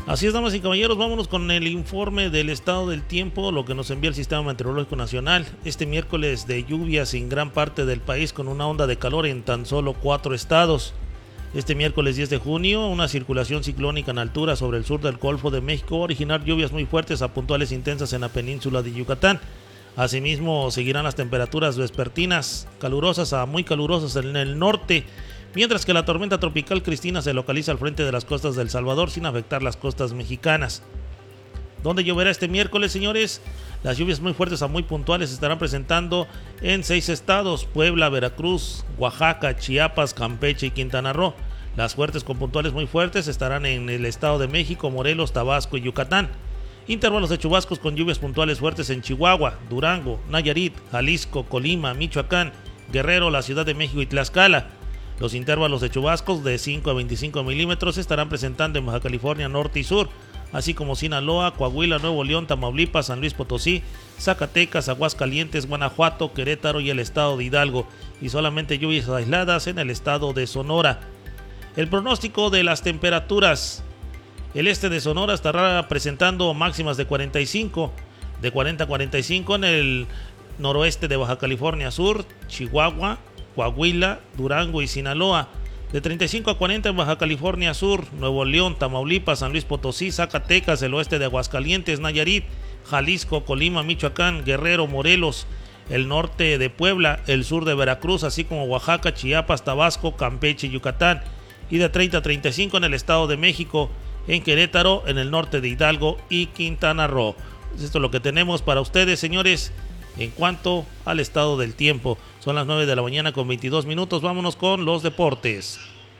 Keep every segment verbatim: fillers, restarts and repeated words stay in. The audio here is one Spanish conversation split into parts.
Así es, damas y caballeros, vámonos con el informe del estado del tiempo, lo que nos envía el Sistema Meteorológico Nacional. Este miércoles de lluvias en gran parte del país con una onda de calor en tan solo cuatro estados. Este miércoles diez de junio, una circulación ciclónica en altura sobre el sur del Golfo de México va a originar lluvias muy fuertes a puntuales intensas en la península de Yucatán. Asimismo, seguirán las temperaturas vespertinas calurosas a muy calurosas en el norte, mientras que la tormenta tropical Cristina se localiza al frente de las costas del Salvador sin afectar las costas mexicanas. ¿Dónde lloverá este miércoles, señores? Las lluvias muy fuertes a muy puntuales se estarán presentando en seis estados: Puebla, Veracruz, Oaxaca, Chiapas, Campeche y Quintana Roo. Las fuertes con puntuales muy fuertes estarán en el Estado de México, Morelos, Tabasco y Yucatán. Intervalos de chubascos con lluvias puntuales fuertes en Chihuahua, Durango, Nayarit, Jalisco, Colima, Michoacán, Guerrero, la Ciudad de México y Tlaxcala. Los intervalos de chubascos de cinco a veinticinco milímetros se estarán presentando en Baja California Norte y Sur, así como Sinaloa, Coahuila, Nuevo León, Tamaulipas, San Luis Potosí, Zacatecas, Aguascalientes, Guanajuato, Querétaro y el estado de Hidalgo, y solamente lluvias aisladas en el estado de Sonora. El pronóstico de las temperaturas: el este de Sonora estará presentando máximas de cuarenta y cinco, de cuarenta a cuarenta y cinco en el noroeste de Baja California Sur, Chihuahua, Coahuila, Durango y Sinaloa, de treinta y cinco a cuarenta en Baja California Sur, Nuevo León, Tamaulipas, San Luis Potosí, Zacatecas, el oeste de Aguascalientes, Nayarit, Jalisco, Colima, Michoacán, Guerrero, Morelos, el norte de Puebla, el sur de Veracruz, así como Oaxaca, Chiapas, Tabasco, Campeche y Yucatán, y de treinta a treinta y cinco en el Estado de México, en Querétaro, en el norte de Hidalgo y Quintana Roo. Esto es lo que tenemos para ustedes, señores, en cuanto al estado del tiempo. Son las nueve de la mañana con veintidós minutos. Vámonos con los deportes.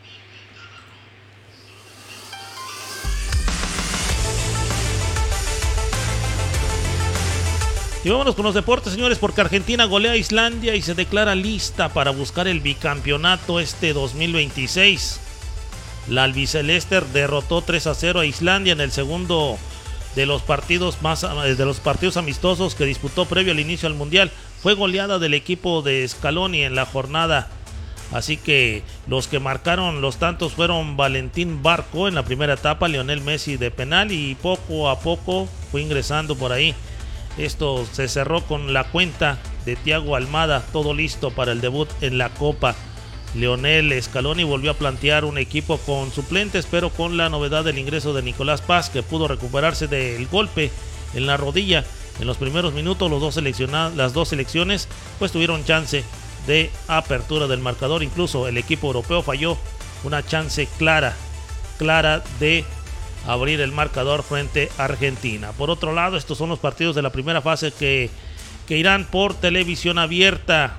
Y vámonos con los deportes, señores, porque Argentina golea a Islandia y se declara lista para buscar el bicampeonato este dos mil veintiséis. La albiceleste derrotó tres a cero a Islandia en el segundo de los partidos más de los partidos amistosos que disputó previo al inicio del mundial. Fue goleada del equipo de Scaloni en la jornada. Así que los que marcaron los tantos fueron Valentín Barco en la primera etapa, Lionel Messi de penal, y poco a poco fue ingresando por ahí. Esto se cerró con la cuenta de Thiago Almada, todo listo para el debut en la Copa. Lionel Scaloni volvió a plantear un equipo con suplentes, pero con la novedad del ingreso de Nicolás Paz, que pudo recuperarse del golpe en la rodilla. En los primeros minutos los dos las dos selecciones pues tuvieron chance de apertura del marcador. Incluso el equipo europeo falló una chance clara, clara de abrir el marcador frente a Argentina. Por otro lado, estos son los partidos de la primera fase que, que irán por televisión abierta.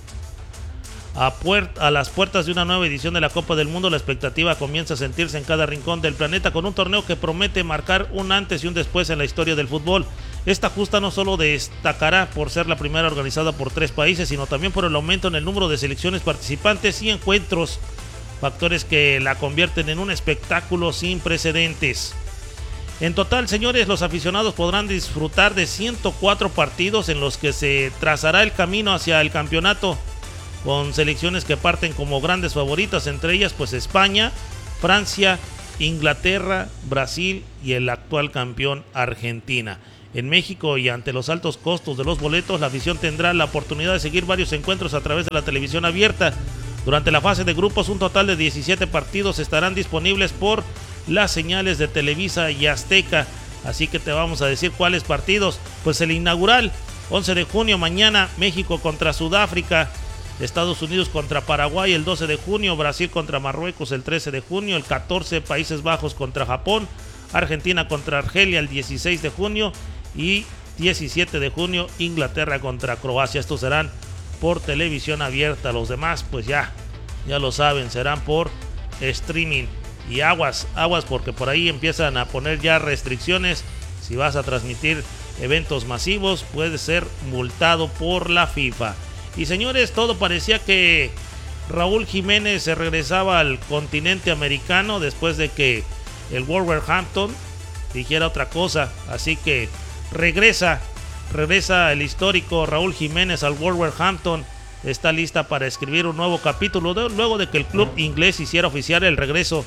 A, puert- a las puertas de una nueva edición de la Copa del Mundo, la expectativa comienza a sentirse en cada rincón del planeta con un torneo que promete marcar un antes y un después en la historia del fútbol. Esta justa no solo destacará por ser la primera organizada por tres países, sino también por el aumento en el número de selecciones participantes y encuentros, factores que la convierten en un espectáculo sin precedentes. En total, señores, los aficionados podrán disfrutar de ciento cuatro partidos en los que se trazará el camino hacia el campeonato, con selecciones que parten como grandes favoritas, entre ellas pues España, Francia, Inglaterra, Brasil y el actual campeón Argentina. En México, y ante los altos costos de los boletos, la afición tendrá la oportunidad de seguir varios encuentros a través de la televisión abierta. Durante la fase de grupos, un total de diecisiete partidos estarán disponibles por las señales de Televisa y Azteca. Así que te vamos a decir cuáles partidos. Pues el inaugural, once de junio, mañana, México contra Sudáfrica, Estados Unidos contra Paraguay el doce de junio, Brasil contra Marruecos el trece de junio, el catorce Países Bajos contra Japón, Argentina contra Argelia el dieciséis de junio y diecisiete de junio Inglaterra contra Croacia. Estos serán por televisión abierta. Los demás pues ya, ya lo saben, serán por streaming. Y aguas, aguas porque por ahí empiezan a poner ya restricciones. Si vas a transmitir eventos masivos, puedes ser multado por la FIFA. Y señores, todo parecía que Raúl Jiménez se regresaba al continente americano después de que el Wolverhampton dijera otra cosa. Así que regresa, regresa el histórico Raúl Jiménez al Wolverhampton. Está lista para escribir un nuevo capítulo de, luego de que el club inglés hiciera oficial el regreso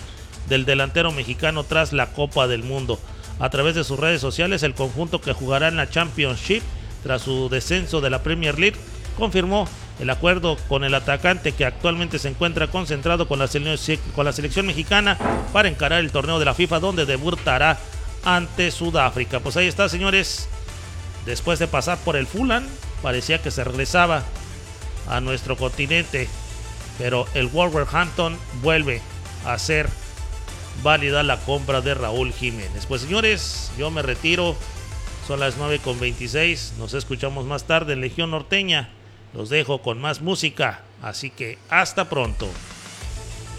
del delantero mexicano tras la Copa del Mundo. A través de sus redes sociales, el conjunto que jugará en la Championship tras su descenso de la Premier League confirmó el acuerdo con el atacante, que actualmente se encuentra concentrado con la, con la selección mexicana para encarar el torneo de la FIFA, donde debutará ante Sudáfrica. Pues ahí está, señores. Después de pasar por el Fulham, parecía que se regresaba a nuestro continente, pero el Wolverhampton vuelve a hacer válida la compra de Raúl Jiménez. Pues señores, yo me retiro. Son las nueve con veintiséis. Nos escuchamos más tarde en Legión Norteña. Los dejo con más música, así que hasta pronto.